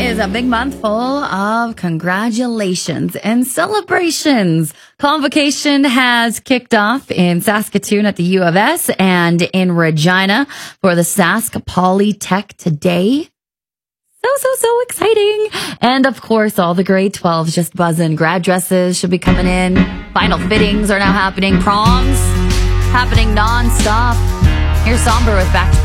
is a big month full of congratulations and celebrations. Convocation has kicked off in Saskatoon at the U of S and in Regina for the Sask Polytech today. So exciting. And of course, all the grade 12s just buzzing. Grad dresses should be coming in. Final fittings are now happening. Proms happening nonstop. Here's Somber with Back to